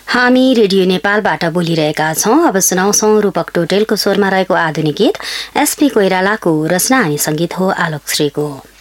हामी रेडियो नेपालबाट बोलिरहेका छौं। अब सुनाउँछौं रूपक टोटेलको स्वरमा रहेको आधुनिक गीत एसपी कोइरालाको रचना अनि संगीत हो आलोक श्रीको।